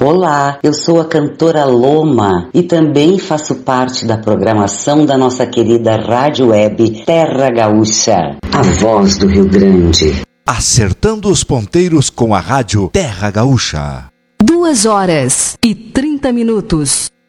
Olá, eu sou a cantora Loma e também faço parte da programação da nossa querida rádio web Terra Gaúcha, a voz do Rio Grande. Acertando os ponteiros com a rádio Terra Gaúcha. 2 horas e 30 minutos.